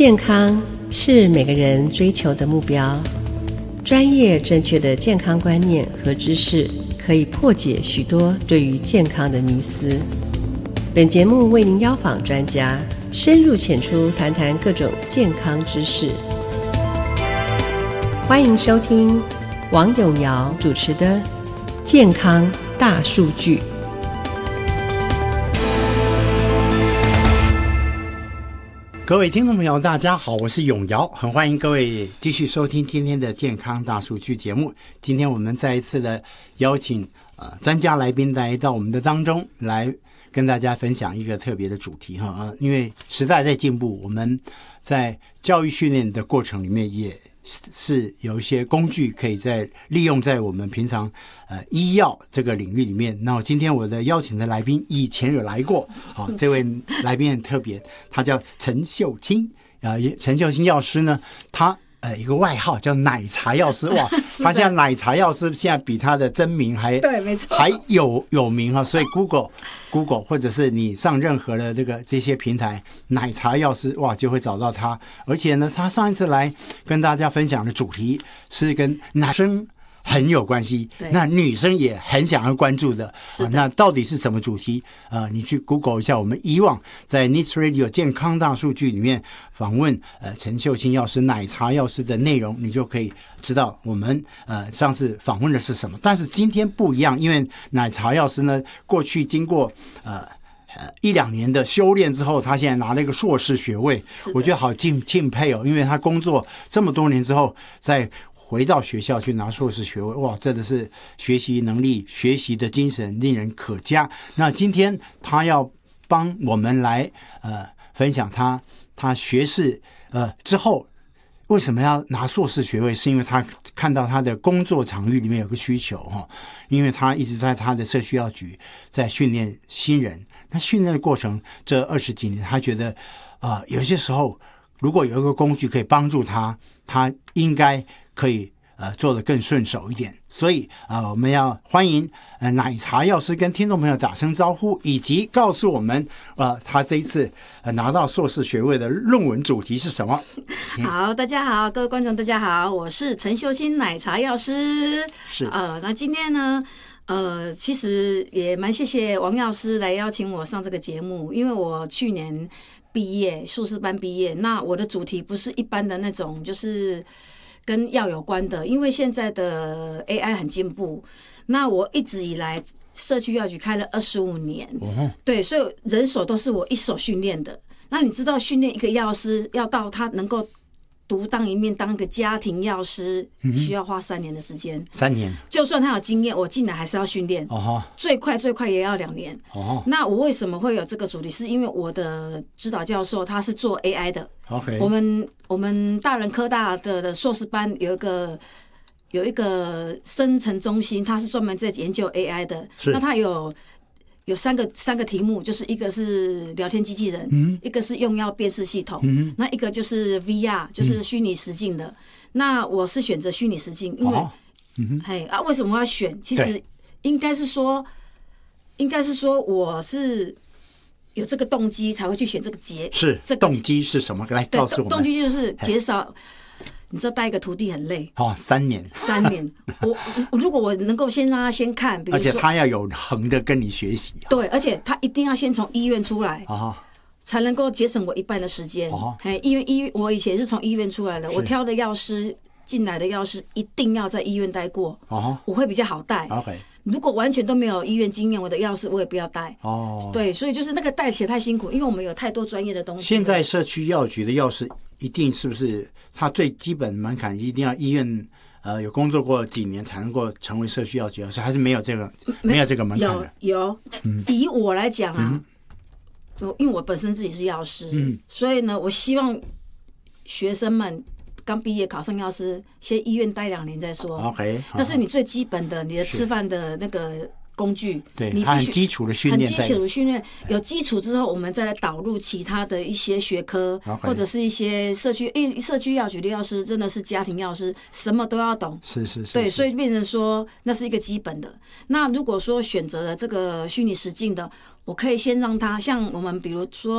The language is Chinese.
健康是每个人追求的目标，专业正确的健康观念和知识可以破解许多对于健康的迷思。本节目为您邀访专家，深入浅出谈谈各种健康知识。欢迎收听王永尧主持的《健康大数据》。 各位听众朋友大家好，我是永尧，很欢迎各位继续收听今天的健康大数据节目。今天我们再一次的邀请专家来宾来到我们的当中，来跟大家分享一个特别的主题哈。因为时代在进步，我们在教育训练的过程里面也是有一些工具可以利用在我们平常医药这个领域里面。那今天我的邀请的来宾以前有来过，这位来宾很特别，他叫陈秀清陈秀清药师呢，他一个外号叫奶茶药师。哇，他现在奶茶药师现在比他的真名还有名哈，所以 Google 或者是你上任何的这些平台，奶茶药师哇就会找到他。而且呢，他上一次来跟大家分享的主题是跟男生很有关系，那女生也很想要关注的。那到底是什么主题？你去 Google 一下，我们以往在 Needs Radio 健康大数据里面访问陈秀清药师、奶茶药师的内容，你就可以知道我们上次访问的是什么。但是今天不一样，因为奶茶药师呢，过去经过1-2年的修炼之后，他现在拿了一个硕士学位，我觉得好敬佩哦，因为他工作这么多年之后，再回到学校去拿硕士学位，哇，真的是学习能力、学习的精神令人可嘉。那今天他要帮我们来分享他学士之后为什么要拿硕士学位，是因为他看到他的工作场域里面有个需求哈，因为他一直在他的社区药局在训练新人，那训练的过程这20几年，他觉得有些时候如果有一个工具可以帮助他应该可以做得更顺手一点。所以我们要欢迎奶茶药师跟听众朋友打声招呼，以及告诉我们他这一次拿到硕士学位的论文主题是什么。 好，大家好，各位观众大家好，我是陈秀清奶茶药师。是那今天呢其实也蛮谢谢王药师来邀请我上这个节目，因为我去年毕业，硕士班毕业，那我的主题不是一般的那种就是跟药有关的，因为现在的 AI 很进步，那我一直以来社区药局开了25年，对，所以人手都是我一手训练的。那你知道训练一个药师要到他能够独当一面当一个家庭药师，需要花3年的时间。3年，就算他有经验，我进来还是要训练。最快也要2年。那我为什么会有这个主题？是因为我的指导教授他是做 AI 的。我们大人科大的硕士班有一个生成中心，他是专门在研究 AI 的。那他有三个题目，就是一个是聊天机器人，一个是用药辨识系统，那一个就是 VR， 就是虚拟实境的。那我是选择虚拟实境，因为为什么要选？其实应该是说我是有这个动机才会去选这个动机是什么？来告诉我们。动机就是减少。你知道带一个徒弟很累3年。如果我能够先让他先看，比如说，而且他要有横的跟你学习。对，而且他一定要先从医院出来，才能够节省我1半的时间。因为我以前是从医院出来的，我挑的药师进来的药师一定要在医院待过，我会比较好带。如果完全都没有医院经验，我的药师我也不要带。对，所以就是那个带起来太辛苦，因为我们有太多专业的东西。现在社区药局的药师一定是不是他最基本门槛一定要医院有工作过几年才能够成为社区药局药师，还是没有这个门槛的？有，以我来讲因为我本身自己是药师，所以呢，我希望学生们刚毕业考上药师，先医院待2年再说。但是你最基本的，你的吃饭的那个工具，对，你很基础的训练，有基础之后，我们再来导入其他的一些学科，或者是一些社区药局的药师，真的是家庭药师，什么都要懂。是，对，所以变成说那是一个基本的。那如果说选择了这个虚拟实境的，我可以先让他像我们比如说